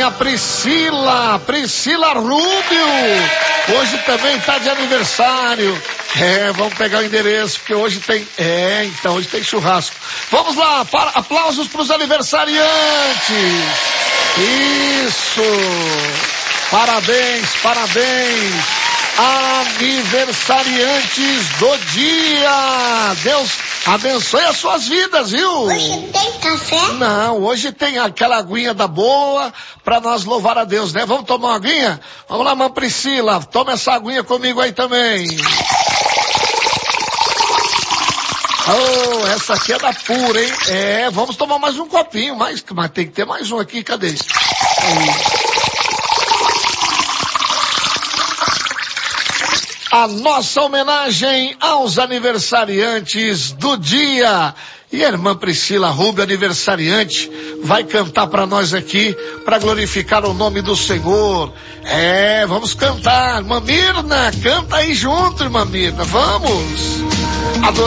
a Priscila Rubio, hoje também tá de aniversário. Vamos pegar o endereço, porque hoje tem, hoje tem churrasco. Vamos lá, aplausos pros aniversariantes. Isso, parabéns, aniversariantes do dia. Deus abençoe as suas vidas, viu? Hoje tem café? Não, hoje tem aquela aguinha da boa pra nós louvar a Deus, né? Vamos tomar uma aguinha? Vamos lá, mãe Priscila, toma essa aguinha comigo aí também. Oh, essa aqui é da pura, hein? Vamos tomar mais um copinho, mas tem que ter mais um aqui, cadê? Aí. A nossa homenagem aos aniversariantes do dia. E a irmã Priscila Rubio, aniversariante, vai cantar para nós aqui, para glorificar o nome do Senhor. Vamos cantar. Irmã Mirna, canta aí junto, irmã Mirna, vamos.